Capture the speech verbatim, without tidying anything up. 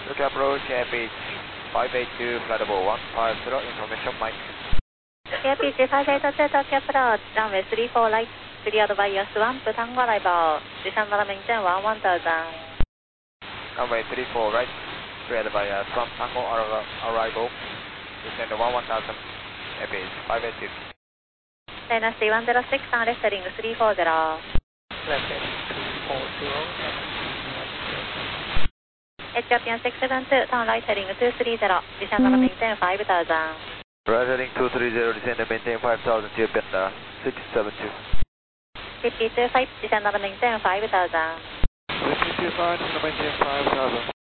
Look approach, airbeach five eight two, flight level one five zero, information Mike. Airbeach five eight two, Tokyo approach, runway three four right, cleared by your swamp, Tango arrival, descend and maintain one one thousand. Runway three four right, cleared by uh, swamp, Tango arrival, descend one one thousand, airbeach five eight two. Dynasty one zero six, and left heading three four zero. Left heading three four zero. Ethiopian six seven two, turn right heading two three zero, descend and maintain five thousand. Right heading two three zero, descend and maintain five thousand, Ethiopian six seven two. fifty two five, descend and maintain five thousand. fifty two five, descend and maintain five thousand.